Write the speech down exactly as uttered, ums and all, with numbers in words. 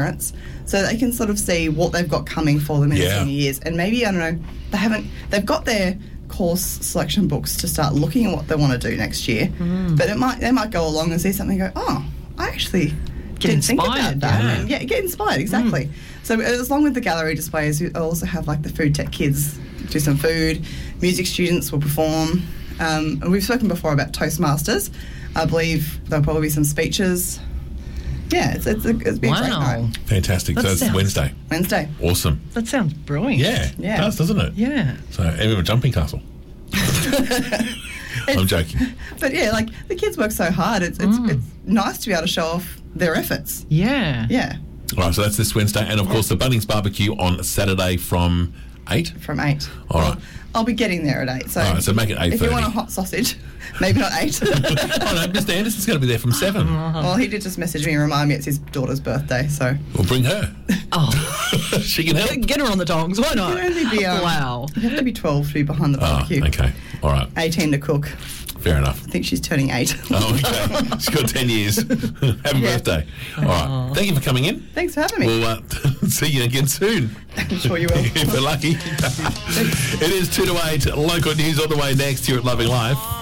parents, so they can sort of see what they've got coming for them in Yeah. the senior years. And maybe, I don't know, they haven't, they've got their course selection books to start looking at what they want to do next year, Mm. but it might they might go along and see something and go, oh, I actually Get didn't think about inspired, that. yeah. And yeah, get inspired, exactly. So as long with the gallery displays, we also have like the food tech kids do some food, music students will perform, um, and we've spoken before about Toastmasters. I believe there'll probably be some speeches. Yeah, it's, it's, a, it's been a great Wow. night. Fantastic. That so it's sounds- Wednesday. Wednesday. Awesome. That sounds brilliant. Yeah, Yeah. it does, doesn't it? Yeah. So, even a jumping castle. I'm joking. But yeah, like the kids work so hard. It's it's, it's nice to be able to show off their efforts. Yeah. Yeah, All right, so that's this Wednesday. And, of course, the Bunnings Barbecue on Saturday from eight. from eight. All right. I'll be getting there at eight. So, All right, so make it eight if you thirty. want a hot sausage, maybe not eight. Oh, no, Mister Anderson's going to be there from seven. Well, he did just message me and remind me it's his daughter's birthday. So We'll bring her. Oh, She can help. get her on the dongs. Why not? you can only be um, Wow. You have to be twelve to be behind the Oh, barbecue. okay. All right. eighteen to cook. Fair enough. I think she's turning eight. Oh, okay. She's got ten years. Happy Yeah. birthday. All right. Thank you for coming in. Thanks for having me. We'll uh, see you again soon. I'm sure you will. If we're lucky. It is two to eight. Local news on the way next here at Loving Life.